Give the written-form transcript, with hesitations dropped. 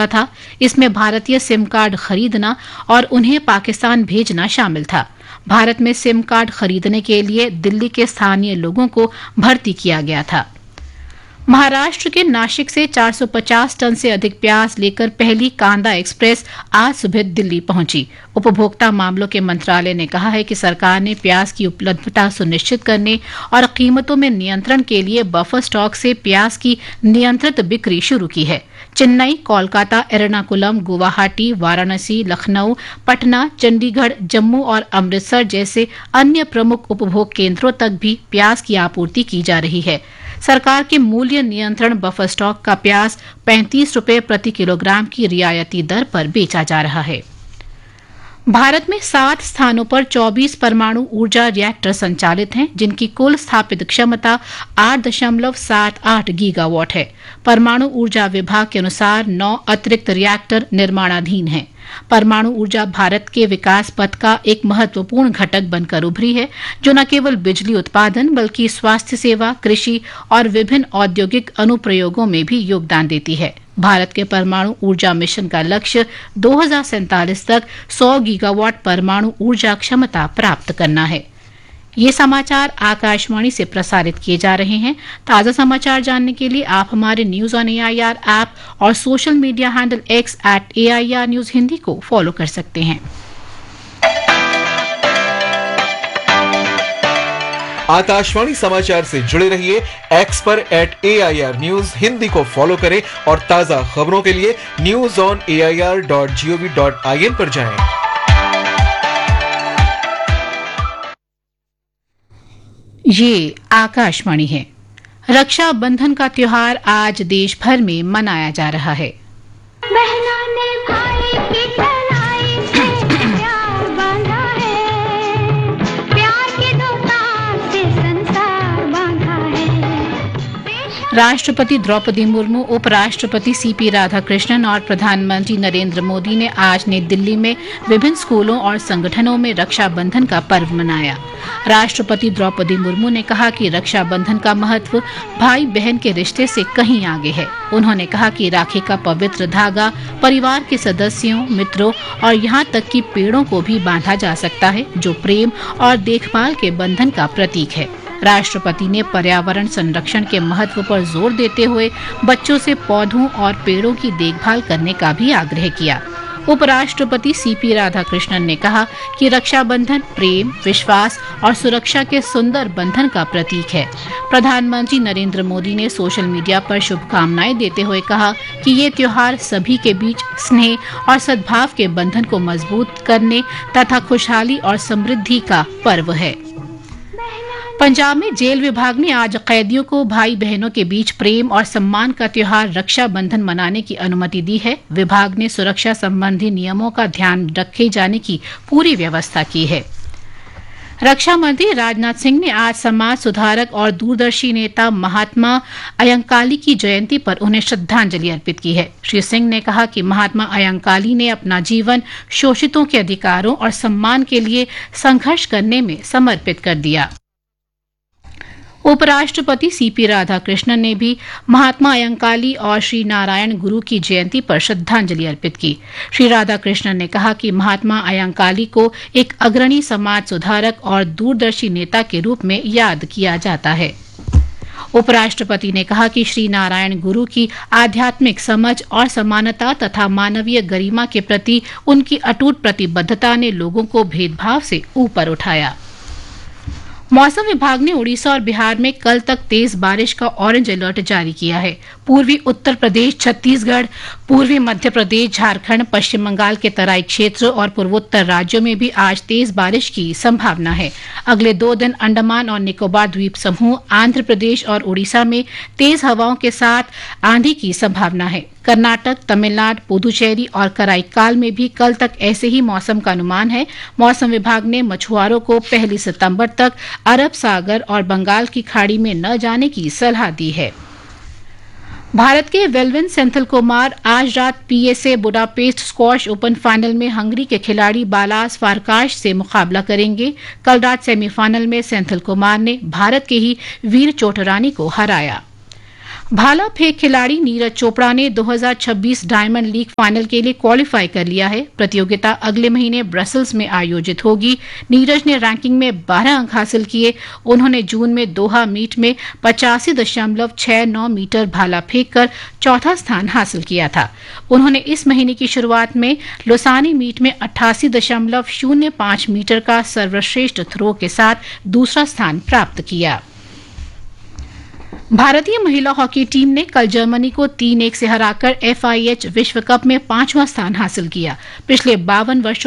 समझौता था। इसमें भारतीय सिम कार्ड खरीदना और उन्हें पाकिस्तान भेजना शामिल था। भारत में सिम कार्ड खरीदने के लिए दिल्ली के स्थानीय लोगों को भर्ती किया गया था। महाराष्ट्र के नासिक से 450 टन से अधिक प्याज लेकर पहली कांदा एक्सप्रेस आज सुबह दिल्ली पहुंची। उपभोक्ता मामलों के मंत्रालय ने कहा है कि सरकार ने प्याज की उपलब्धता सुनिश्चित करने और कीमतों में नियंत्रण के लिए बफर स्टॉक से प्याज की नियंत्रित बिक्री शुरू की है। चेन्नई, कोलकाता, एर्नाकुलम, गुवाहाटी, वाराणसी, लखनऊ, पटना, चंडीगढ़, जम्मू और अमृतसर जैसे अन्य प्रमुख उपभोग केंद्रों तक भी प्याज की आपूर्ति की जा रही है। सरकार के मूल्य नियंत्रण बफर स्टॉक का प्याज 35 रुपये प्रति किलोग्राम की रियायती दर पर बेचा जा रहा है। भारत में 7 स्थानों पर 24 परमाणु ऊर्जा रिएक्टर संचालित हैं, जिनकी कुल स्थापित क्षमता 8.78 गीगावाट है। परमाणु ऊर्जा विभाग के अनुसार 9 अतिरिक्त रिएक्टर निर्माणाधीन हैं। परमाणु ऊर्जा भारत के विकास पथ का एक महत्वपूर्ण घटक बनकर उभरी है, जो न केवल बिजली उत्पादन बल्कि स्वास्थ्य सेवा, कृषि और विभिन्न औद्योगिक अनुप्रयोगों में भी योगदान देती है। भारत के परमाणु ऊर्जा मिशन का लक्ष्य 2047 तक 100 गीगावाट परमाणु ऊर्जा क्षमता प्राप्त करना है। ये समाचार आकाशवाणी से प्रसारित किए जा रहे हैं। ताज़ा समाचार जानने के लिए आप हमारे न्यूज ऑन एआईआर ऐप और social media handle X @AIR News Hindi को फॉलो कर सकते हैं। आकाशवाणी समाचार से जुड़े रहिए X पर @AIR News हिंदी को फॉलो करें और ताज़ा खबरों के लिए news.air.gov.in पर जाएं। ये आकाशवाणी है। रक्षाबंधन का त्योहार आज देश भर में मनाया जा रहा है। बहनों ने भाई की कलाई से प्यार बांधा है, प्यार की दुकान से संसार बांधा है। राष्ट्रपति द्रौपदी मुर्मू, उपराष्ट्रपति सीपी राधाकृष्णन और प्रधानमंत्री नरेंद्र मोदी ने आज नई दिल्ली में विभिन्न स्कूलों और संगठनों में रक्षाबंधन का पर्व मनाया। राष्ट्रपति द्रौपदी मुर्मू ने कहा कि रक्षाबंधन का महत्व भाई बहन के रिश्ते से कहीं आगे है। उन्होंने कहा कि राखी का पवित्र धागा परिवार के सदस्यों, मित्रों और यहाँ तक कि पेड़ों को भी बांधा जा सकता है, जो प्रेम और देखभाल के बंधन का प्रतीक है। राष्ट्रपति ने पर्यावरण संरक्षण के महत्व पर जोर देते हुए बच्चों से पौधों और पेड़ों की देखभाल करने का भी आग्रह किया। उपराष्ट्रपति सीपी राधाकृष्णन ने कहा कि रक्षाबंधन प्रेम, विश्वास और सुरक्षा के सुंदर बंधन का प्रतीक है। प्रधानमंत्री नरेंद्र मोदी ने सोशल मीडिया पर शुभकामनाएं देते हुए कहा कि ये त्योहार सभी के बीच स्नेह और सद्भाव के बंधन को मजबूत करने तथा खुशहाली और समृद्धि का पर्व है। पंजाब में जेल विभाग ने आज कैदियों को भाई बहनों के बीच प्रेम और सम्मान का त्योहार रक्षाबंधन मनाने की अनुमति दी है। विभाग ने सुरक्षा संबंधी नियमों का ध्यान रखे जाने की पूरी व्यवस्था की है। रक्षा मंत्री राजनाथ सिंह ने आज समाज सुधारक और दूरदर्शी नेता महात्मा अयंकाली की जयंती पर उन्हें श्रद्धांजलि अर्पित की है। श्री सिंह ने कहा कि महात्मा अयंकाली ने अपना जीवन शोषितों के अधिकारों और सम्मान के लिए संघर्ष करने में समर्पित कर दिया। उपराष्ट्रपति सीपी राधाकृष्णन ने भी महात्मा अयंकाली और श्री नारायण गुरु की जयंती पर श्रद्धांजलि अर्पित की। श्री राधाकृष्णन ने कहा कि महात्मा अयंकाली को एक अग्रणी समाज सुधारक और दूरदर्शी नेता के रूप में याद किया जाता है। उपराष्ट्रपति ने कहा कि श्री नारायण गुरु की आध्यात्मिक समझ और समानता तथा मानवीय गरिमा के प्रति उनकी अटूट प्रतिबद्धता ने लोगों को भेदभाव से ऊपर उठाया। मौसम विभाग ने उड़ीसा और बिहार में कल तक तेज बारिश का ऑरेंज अलर्ट जारी किया है। पूर्वी उत्तर प्रदेश, छत्तीसगढ़, पूर्वी मध्य प्रदेश, झारखंड, पश्चिम बंगाल के तराई क्षेत्र और पूर्वोत्तर राज्यों में भी आज तेज बारिश की संभावना है। अगले 2 दिन अंडमान और निकोबार द्वीप समूह, आंध्र प्रदेश और उड़ीसा में तेज हवाओं के साथ आंधी की संभावना है। कर्नाटक, तमिलनाडु, पुदुचेरी और कराईकाल में भी कल तक ऐसे ही मौसम का अनुमान है। मौसम विभाग ने मछुआरों को 1 सितंबर तक अरब सागर और बंगाल की खाड़ी में न जाने की सलाह दी है। भारत के वेलविन सेंथिलकुमार आज रात PSA Budapest squash open final में हंगरी के खिलाड़ी बालास फारकाश से मुकाबला करेंगे। कल रात सेमीफाइनल में सेंथिलकुमार ने भारत के ही वीर चोटरानी को हराया। भाला फेंक खिलाड़ी नीरज चोपड़ा ने 2026 डायमंड लीग फाइनल के लिए क्वालिफाई कर लिया है। प्रतियोगिता अगले महीने ब्रसल्स में आयोजित होगी। नीरज ने रैंकिंग में 12 अंक हासिल किए। उन्होंने जून में दोहा मीट में 85.69 मीटर भाला फेंक कर चौथा स्थान हासिल किया था। उन्होंने इस महीने की शुरुआत में लोसानी मीट में 88.05 मीटर का सर्वश्रेष्ठ थ्रो के साथ दूसरा स्थान प्राप्त किया। भारतीय महिला हॉकी टीम ने कल जर्मनी को 3-1 से हराकर FIH विश्व कप में 5वां स्थान हासिल किया। पिछले 52 वर्षों